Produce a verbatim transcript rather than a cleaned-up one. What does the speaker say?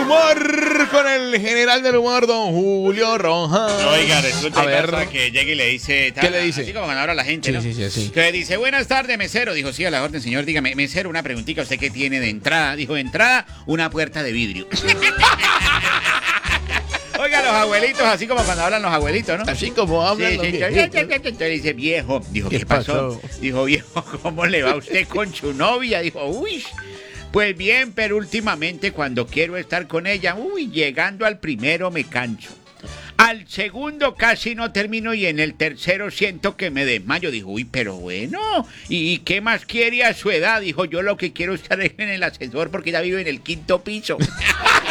humor con el general del humor, don Julio Rojas. Oiga, resulta A ver. pasa que llega y le dice... ¿Qué le dice? Así como cuando habla la gente, Sí, ¿no? sí, sí, sí. Que le dice, buenas tardes, mesero. Dijo, sí, a la orden, señor. Dígame, mesero, una preguntita. ¿Usted qué tiene de entrada? Dijo, de entrada, una puerta de vidrio. Oiga, los abuelitos, así como cuando hablan los abuelitos, ¿no? Así como hablan Sí, los sí, viejitos. entonces le dice, viejo. Dijo, ¿Qué ¿qué pasó? pasó? Dijo, viejo, ¿cómo le va a usted con su novia? Dijo, uy, pues bien, pero últimamente cuando quiero estar con ella, uy, llegando al primero me canso. Al segundo casi no termino y en el tercero siento que me desmayo. Dijo, uy, pero bueno, ¿y, y qué más quiere a su edad? Dijo, yo lo que quiero es estar en el ascensor porque ya vivo en el quinto piso.